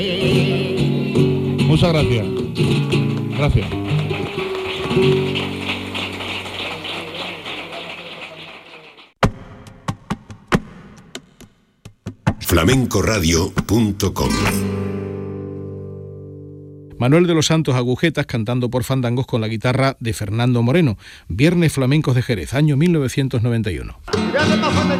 Muchas gracias. Gracias. flamencoradio.com. Manuel de los Santos Agujetas cantando por fandangos con la guitarra de Fernando Moreno. Viernes Flamencos de Jerez, año 1991.